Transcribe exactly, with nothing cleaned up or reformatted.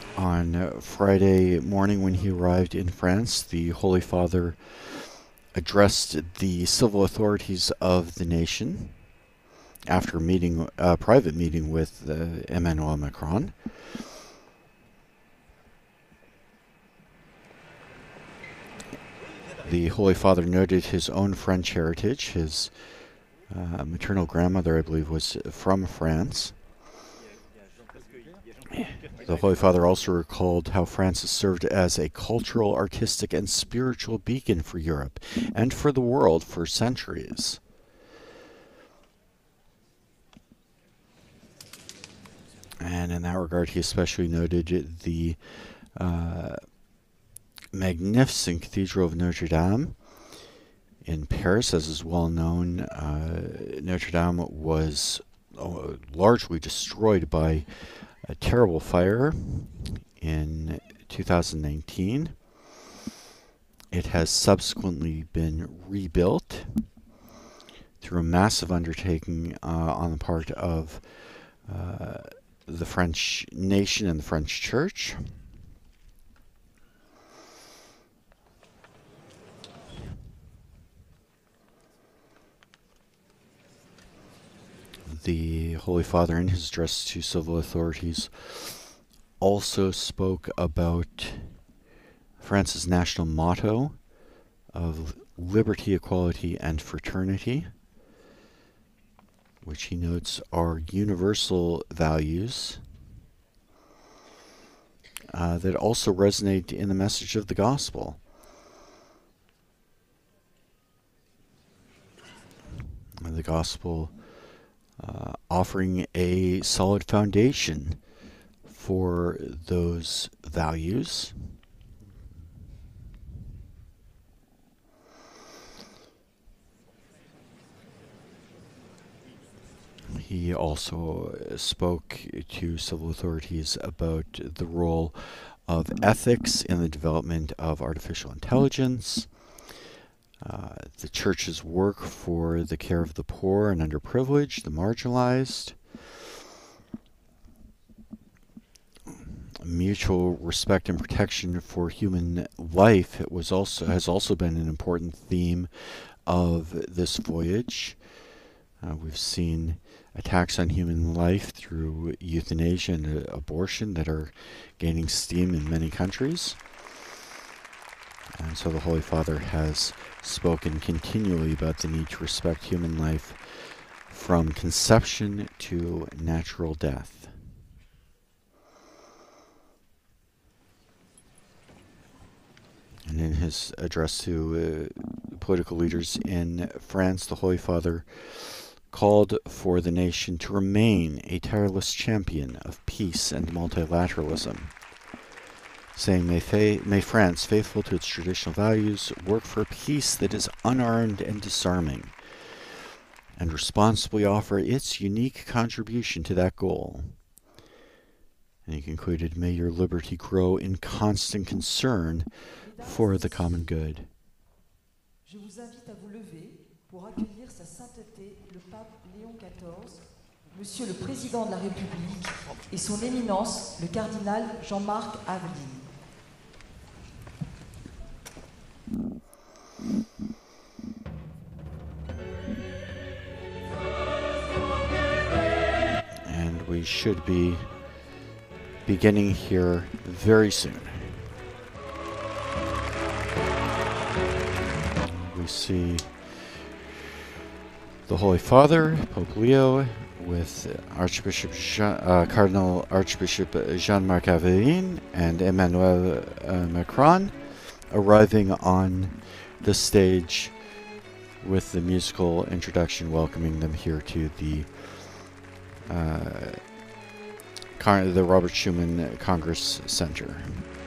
On uh, Friday morning, when he arrived in France, the Holy Father addressed the civil authorities of the nation after a meeting, a private meeting with uh, Emmanuel Macron. The Holy Father noted his own French heritage. His uh, maternal grandmother, I believe, was from France. The Holy Father also recalled how France has served as a cultural, artistic, and spiritual beacon for Europe and for the world for centuries. And in that regard, he especially noted the uh, magnificent Cathedral of Notre Dame in Paris. As is well known, uh, Notre Dame was uh, largely destroyed by a terrible fire in two thousand nineteen. It has subsequently been rebuilt through a massive undertaking uh, on the part of uh, the French nation and the French Church. The Holy Father, in his address to civil authorities, also spoke about France's national motto of liberty, equality, and fraternity, which he notes are universal values uh, that also resonate in the message of the gospel. And the gospel uh, offering a solid foundation for those values. He also spoke to civil authorities about the role of ethics in the development of artificial intelligence, uh, the Church's work for the care of the poor and underprivileged, the marginalized, mutual respect and protection for human life. It was also has also been an important theme of this voyage. Uh, we've seen attacks on human life through euthanasia and uh, abortion that are gaining steam in many countries. And so the Holy Father has spoken continually about the need to respect human life from conception to natural death. And in his address to uh, political leaders in France, the Holy Father called for the nation to remain a tireless champion of peace and multilateralism, saying, may, fa- may France, faithful to its traditional values, work for a peace that is unarmed and disarming, and responsibly offer its unique contribution to that goal. And he concluded, may your liberty grow in constant concern for the common good. Je vous invite à vous lever pour accueillir sa sainteté le pape Léon quatorze, Monsieur le Président de la République et son éminence le cardinal Jean-Marc Aveline. And we should be beginning here very soon. We see the Holy Father, Pope Leo, with Archbishop Jean, uh, Cardinal Archbishop Jean-Marc Aveline and Emmanuel uh, Macron arriving on the stage with the musical introduction welcoming them here to the uh, Car- the Robert Schuman Congress Center.